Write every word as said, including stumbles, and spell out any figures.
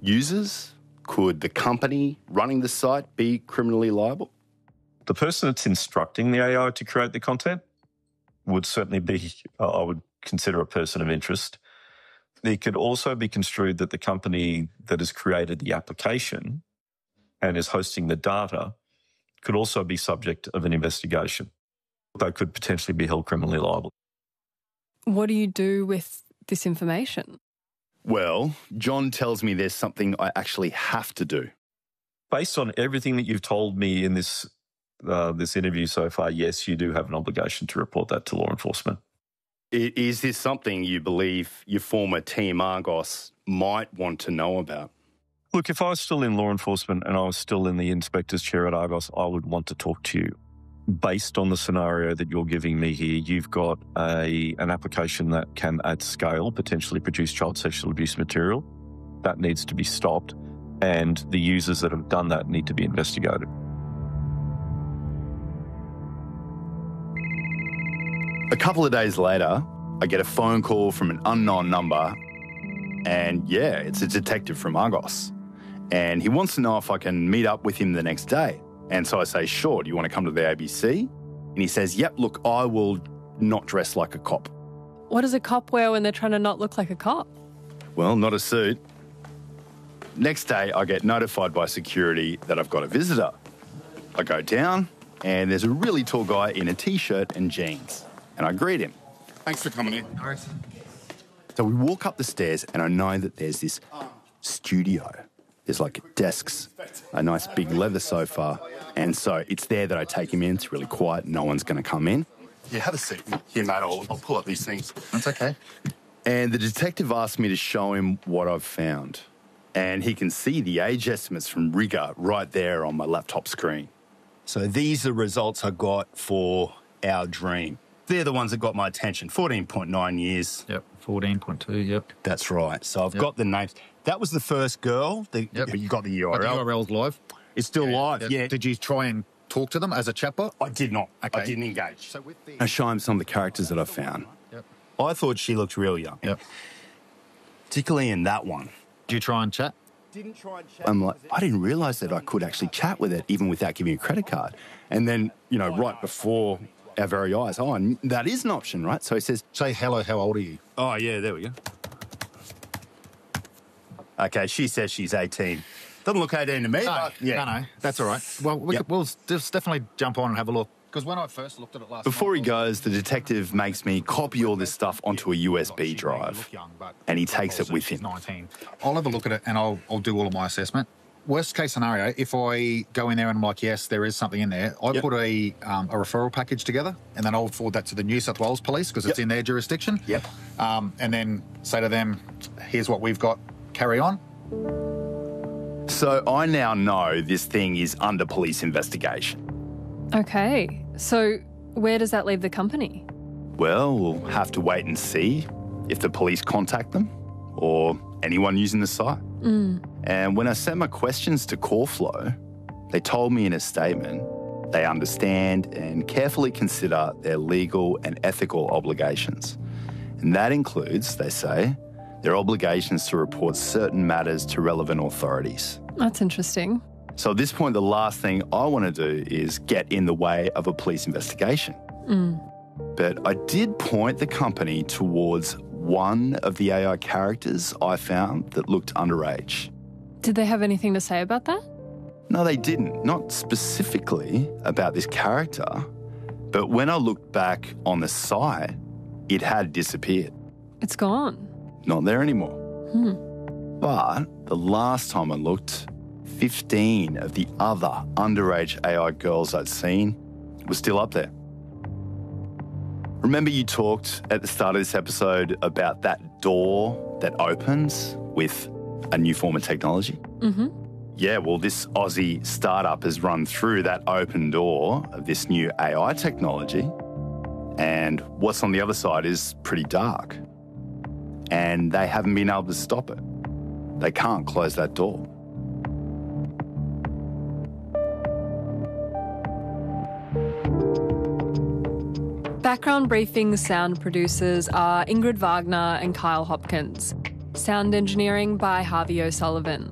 users? Could the company running the site be criminally liable? The person that's instructing the A I to create the content would certainly be, I would consider, a person of interest. It could also be construed that the company that has created the application and is hosting the data could also be subject of an investigation. They could potentially be held criminally liable. What do you do with this information? Well, John tells me there's something I actually have to do. Based on everything that you've told me in this uh, this interview so far, yes, you do have an obligation to report that to law enforcement. Is this something you believe your former Team Argos might want to know about? Look, if I was still in law enforcement and I was still in the inspector's chair at Argos, I would want to talk to you. Based on the scenario that you're giving me here, you've got a an application that can, at scale, potentially produce child sexual abuse material. That needs to be stopped, and the users that have done that need to be investigated. A couple of days later, I get a phone call from an unknown number, and yeah, it's a detective from Argos. And he wants to know if I can meet up with him the next day. And so I say, sure, do you want to come to the A B C? And he says, yep, look, I will not dress like a cop. What does a cop wear when they're trying to not look like a cop? Well, not a suit. Next day, I get notified by security that I've got a visitor. I go down, and there's a really tall guy in a T-shirt and jeans. And I greet him. Thanks for coming in. No worries. So we walk up the stairs, and I know that there's this studio. There's like desks, a nice big leather sofa. And so it's there that I take him in. It's really quiet. No one's going to come in. Yeah, have a seat. Here, mate, I'll, I'll pull up these things. That's okay. And the detective asked me to show him what I've found. And he can see the age estimates from Rigor right there on my laptop screen. So these are the results I got for our dream. They're the ones that got my attention. fourteen point nine years. Yep, fourteen point two, yep. That's right. So I've yep. got the names. That was the first girl, the, yep. but you got the U R L. But the U R L's live? It's still yeah, live, yeah. Did you try and talk to them as a chatbot? I did not. Okay. I didn't engage. So with the... I show him some of the characters that I found. Yep. I thought she looked real young. Yep. Particularly in that one. Did you try and chat? Didn't try and chat. I'm like, I didn't realise that I could actually chat with it even without giving a credit card. And then, you know, right before our very eyes, oh, and that is an option, right? So he says... Say hello, how old are you? Oh, yeah, there we go. Okay, she says she's eighteen. Doesn't look eighteen to me. No, but yeah. no, no, that's all right. Well, we yep. could, we'll just definitely jump on and have a look. Because when I first looked at it last Before night, he goes, the detective makes me copy all this stuff onto a U S B drive, young, and he takes it with him. nineteen. I'll have a look at it and I'll, I'll do all of my assessment. Worst case scenario, if I go in there and I'm like, yes, there is something in there, I yep. put a um, a referral package together and then I'll forward that to the New South Wales Police because it's yep. in their jurisdiction. Yep. Um, and then say to them, here's what we've got, carry on. So I now know this thing is under police investigation. Okay, so where does that leave the company? Well, we'll have to wait and see if the police contact them or anyone using the site. Mm. And when I sent my questions to CallFlow, they told me in a statement they understand and carefully consider their legal and ethical obligations. And that includes, they say, their obligations to report certain matters to relevant authorities. That's interesting. So at this point, the last thing I want to do is get in the way of a police investigation. Mm. But I did point the company towards one of the A I characters I found that looked underage. Did they have anything to say about that? No, they didn't. Not specifically about this character. But when I looked back on the site, it had disappeared. It's gone. Not there anymore. Hmm. But the last time I looked, fifteen of the other underage A I girls I'd seen were still up there. Remember you talked at the start of this episode about that door that opens with a new form of technology? Mm-hmm. Yeah, well, this Aussie startup has run through that open door of this new A I technology, and what's on the other side is pretty dark. And they haven't been able to stop it. They can't close that door. Background Briefing's sound producers are Ingrid Wagner and Kyle Hopkins. Sound engineering by Harvey O'Sullivan.